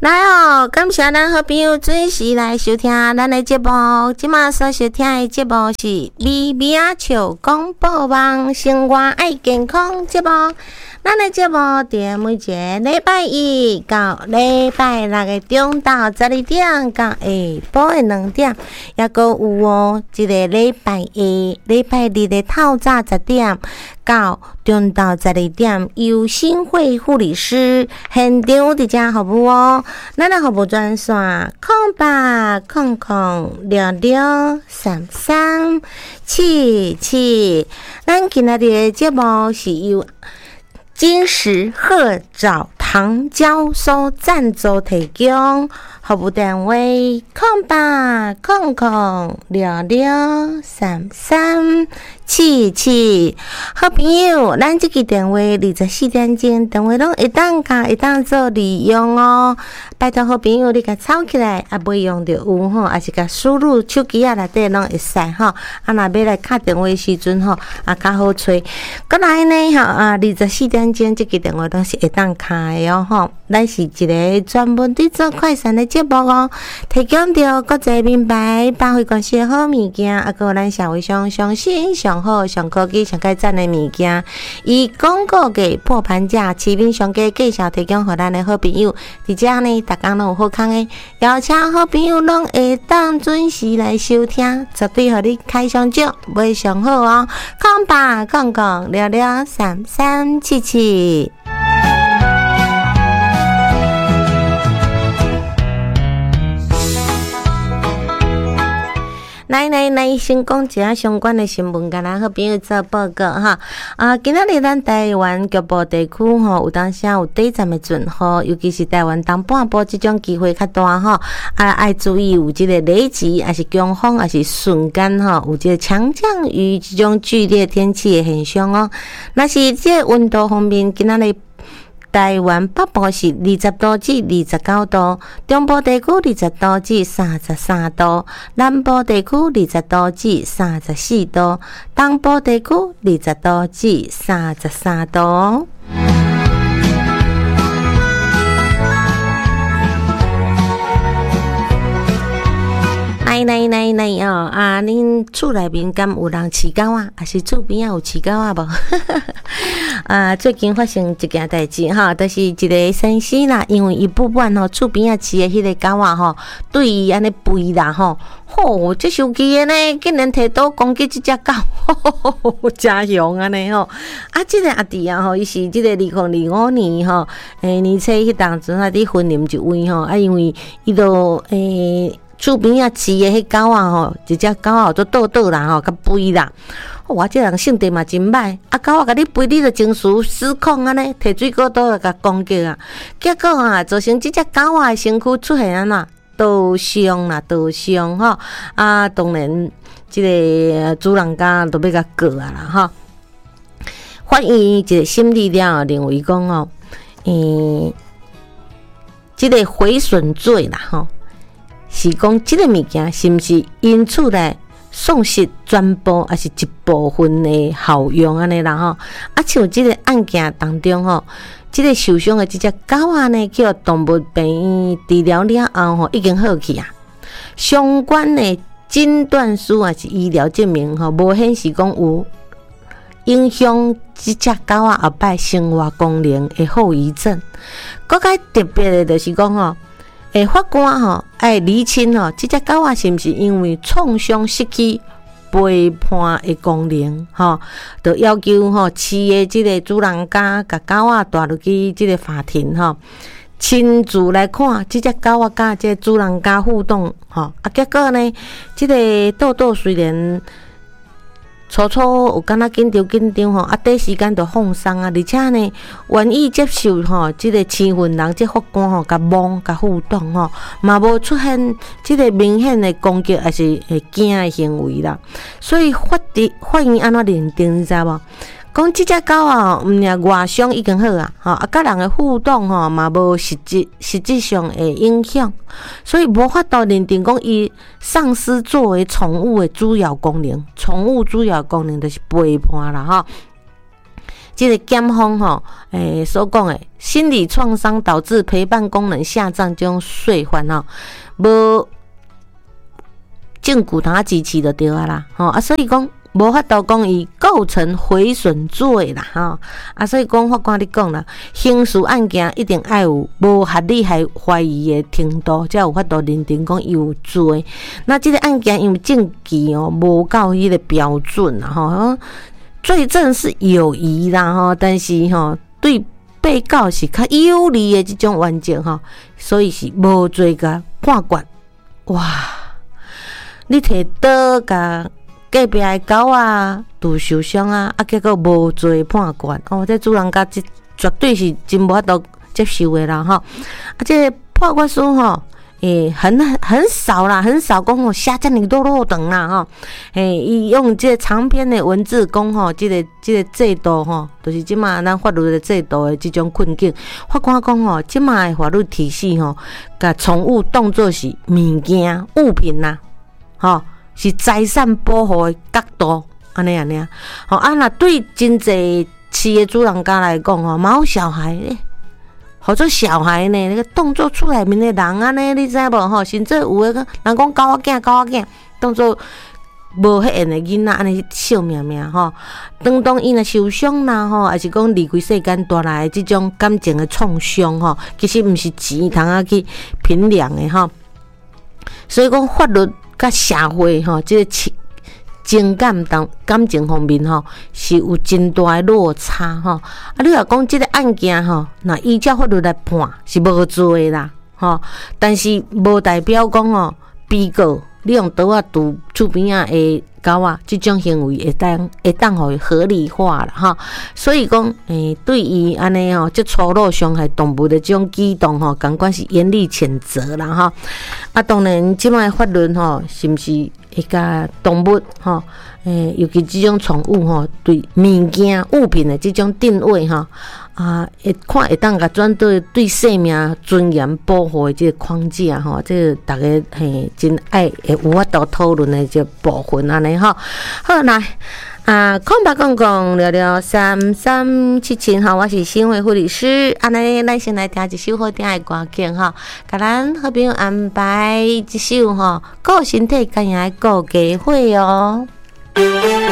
来哦，感谢咱好朋友准时来收听咱的节目。即马所收听的节目是咪咪啊笑广播网生活爱健康节目。咱的节目伫每一个礼拜一到礼拜六的中到12点到下晡的2点，也阁有哦，一个礼拜一、礼拜二的透早10点到中到12点，由新会护理师现场伫遮服务哦。咱的服务专线0800337777。咱今仔日的节目是由金石鹤藻糖胶所赞助提供，服务单位0800633377。好朋友，咱这个电话24点钟，电话拢会当做利用哦。拜托好朋友，你甲抄起来，啊，袂用着有吼，也是甲输入手机啊内底拢会使吼。啊，若要来敲电话时阵吼，啊，较好找。过来呢吼，24点钟这个电话拢是会当开的哦吼。咱是一个专门伫做快闪的节目哦，提供着国际名牌百货公司的好物件，啊，个咱社会上上新、上好、上科技、上该赞的物件，以广告价破盘价、市面上价介绍提供给咱的好朋友。伫遮呢，逐工拢有好康的，邀请好朋友拢会当准时来收听，绝对互你开上少，买上好哦。0800633377。来，先讲一下相关的新闻，甲咱好朋友做报告哈。今仔日咱台湾局部地区吼，有当时有短暂的阵雨，尤其是台湾东半部这种机会较大吼，爱注意有这个雷击，还是强风，还是瞬间吼，有这个强降雨这种剧烈天气的现象哦。那是这个温度方面，今仔日台湾北部是20度至29度，中部地区20度至33度，南部地区20度至34度，东部地区20度至33度。来哦！恁厝内面敢有人饲狗啊？还是厝边有饲狗啊？无？最近发生一件代志哈，就是一个先生啦，因为伊不满吼厝边饲的迄个狗啊吼，对伊安尼吠啦吼，这生气的呢，竟然摕刀攻击这只狗，真凶安尼吼！这个阿弟啊吼，伊是这个2025年吼，年初迄当阵伫婚姻一位吼，因为伊都厝边饲的迄狗啊吼，一只狗啊做倒啦吼，甲吠啦。我这人性地嘛真歹，狗啊甲你吠，你就情绪失控安尼，摕水果刀来甲攻击啊。结果造成这只狗啊身躯出现安怎刀伤吼。当然这个主人家都要甲告啊啦吼。法院一个审理了认为讲这个毁损罪啦吼。是讲这个物件是毋是因此来丧失全部还是一部分的效用安尼啦吼？像这个案件当中吼，这个受伤的这只狗啊呢，去动物病院治疗了后吼，已经好去啊。相关的诊断书还是医疗证明吼，无显示讲有影响这只狗啊后摆生活功能的后遗症。更加特别的就是讲吼。法官吼爱厘清吼，这只狗啊是毋是因为创伤失去陪伴的功能吼，就要求吼饲的这个主人家甲狗啊带入去这个法庭吼，亲自来看这只狗啊甲这个主人家互动吼。结果呢，这个豆豆虽然初有敢若紧张吼，第一时间就放松啊，而且呢，愿意接受吼，这个青云人这法官吼，甲摸甲互动吼，嘛无出现这个明显的攻击还是会惊的行为啦。所以法院安怎认定你知无？讲这只狗啊，毋尔外伤已经好啊，甲人的互动吼嘛无实质上的影响，所以无法度认定讲伊丧失作为宠物的主要功能。宠物主要功能就是陪伴啦吼。 这个检方吼，所讲的心理创伤导致陪伴功能下降这种罪犯吼，无证据通支持就对啊啦，吼所以讲无法度讲伊构成毁损罪啦，所以讲法官你讲啦，刑事案件一定爱有无合理还怀疑的程度，才有法度认定讲伊有罪。那这个案件因为证据无到迄个标准啦，罪证是有疑啦，但是对被告是较有利的这种原则所以是无罪甲判决。哇！你摕刀甲隔壁的狗啊，拄受伤啊，结果无罪判决这主人家绝对是真无法度接受的啦这个判决书很少啦，很少讲写遮尔多长啦伊用这个长篇的文字讲这个制度就是即马咱法律的制度的这种困境。法官讲即马的法律体系甲宠物当作是物件物品啦是财产保护的角度，安尼若对真济饲的主人家来讲嘛有小孩或者小孩呢，那个当作厝内面的人安尼，你知无甚至有诶人讲狗仔囝，当作无迄缘的囡仔安尼笑命命当伊若受伤啦还是讲离开世间带来这种感情的创伤其实毋是钱通去评量的所以讲法律甲社会这个情感感情方面是有真大的落差你若讲这个案件那依照法律来判是无罪啦但是无代表讲被告你用刀拄厝边啊的狗啊，这种行为会当互伊合理化啦所以讲对于安尼这粗鲁伤害动物的这种举动感官是严厉谴责啦当然即摆法律是毋是会甲动物尤其这种宠物对物件物品的这种定位会当甲转对生命尊严保护的这个框架这个大家真爱会有法度讨论的这部分安尼好来空白公公聊聊3377我是新会护理师安尼咱先来听一首好听的歌曲甲咱好朋友安排一首顾身体，干也顾家伙